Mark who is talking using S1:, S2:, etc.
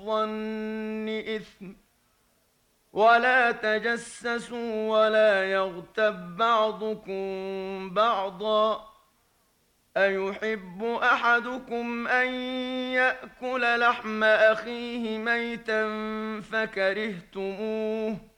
S1: الظن إثم ولا تجسسوا ولا يغتب بعضكم بعضا أيحب أحدكم أن يأكل لحم أخيه ميتا فكرهتموه